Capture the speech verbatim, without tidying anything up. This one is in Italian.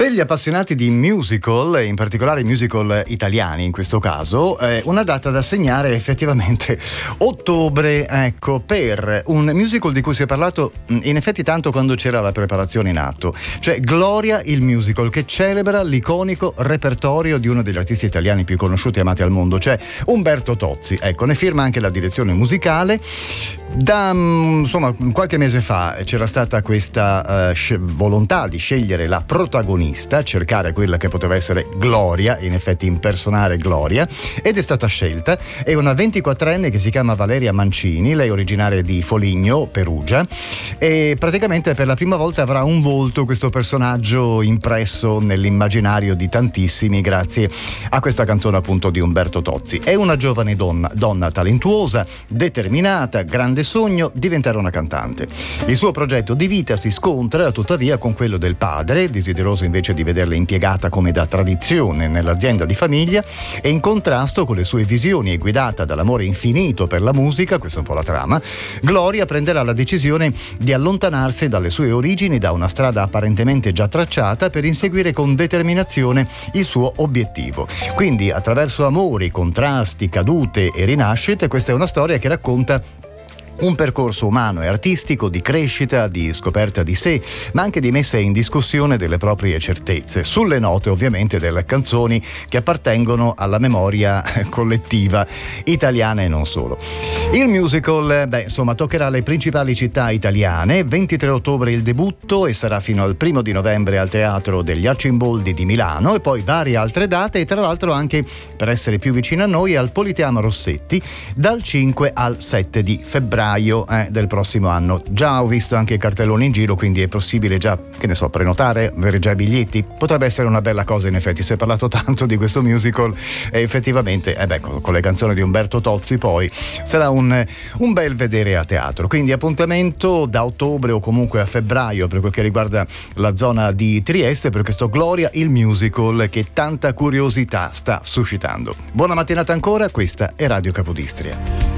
Per gli appassionati di musical, in particolare musical italiani in questo caso, eh, una data da segnare è effettivamente ottobre, ecco, per un musical di cui si è parlato in effetti tanto quando c'era la preparazione in atto, cioè Gloria il musical, che celebra l'iconico repertorio di uno degli artisti italiani più conosciuti e amati al mondo, cioè Umberto Tozzi. Ecco, ne firma anche la direzione musicale. Da insomma qualche mese fa c'era stata questa uh, sc- volontà di scegliere la protagonista, cercare quella che poteva essere Gloria, in effetti impersonare Gloria, ed è stata scelta. È una ventiquattrenne che si chiama Valeria Mancini, lei è originaria di Foligno, Perugia, e praticamente per la prima volta avrà un volto questo personaggio impresso nell'immaginario di tantissimi grazie a questa canzone appunto di Umberto Tozzi. È una giovane donna, donna talentuosa, determinata, grande sogno diventare una cantante. Il suo progetto di vita si scontra tuttavia con quello del padre, desideroso invece di vederla impiegata come da tradizione nell'azienda di famiglia, e in contrasto con le sue visioni e guidata dall'amore infinito per la musica, questa è un po' la trama, Gloria prenderà la decisione di allontanarsi dalle sue origini, da una strada apparentemente già tracciata, per inseguire con determinazione il suo obiettivo. Quindi attraverso amori, contrasti, cadute e rinascite, questa è una storia che racconta un percorso umano e artistico di crescita, di scoperta di sé, ma anche di messa in discussione delle proprie certezze, sulle note ovviamente delle canzoni che appartengono alla memoria collettiva italiana e non solo. Il musical, beh, insomma, toccherà le principali città italiane. ventitré ottobre il debutto e sarà fino al primo di novembre al Teatro degli Arcimboldi di Milano, e poi varie altre date, e tra l'altro anche, per essere più vicino a noi, al Politeama Rossetti dal cinque al sette di febbraio Eh, del prossimo anno. Già ho visto anche i cartelloni in giro, quindi è possibile già, che ne so, prenotare, avere già i biglietti. Potrebbe essere una bella cosa, in effetti. Si è parlato tanto di questo musical e effettivamente eh beh, con le canzoni di Umberto Tozzi poi sarà un, un bel vedere a teatro. Quindi appuntamento da ottobre o comunque a febbraio per quel che riguarda la zona di Trieste per questo Gloria il musical che tanta curiosità sta suscitando. Buona mattinata ancora, questa è Radio Capodistria.